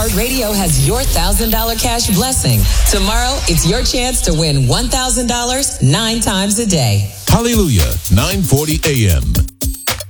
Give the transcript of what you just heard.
iHeartRadio has your $1,000 cash blessing. Tomorrow, it's your chance to win $1,000 9 times a day. Hallelujah, 940 AM.